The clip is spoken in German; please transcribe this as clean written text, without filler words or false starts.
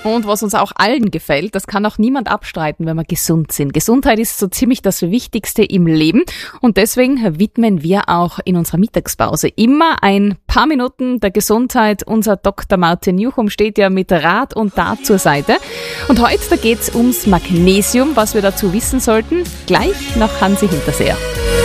Und was uns auch allen gefällt, das kann auch niemand abstreiten, wenn wir gesund sind. Gesundheit ist so ziemlich das Wichtigste im Leben und deswegen widmen wir auch in unserer Mittagspause immer ein paar Minuten der Gesundheit. Unser Dr. Martin Juchum steht ja mit Rat und Tat zur Seite. Und heute, da geht's ums Magnesium, was wir dazu wissen sollten, gleich nach Hansi Hinterseher.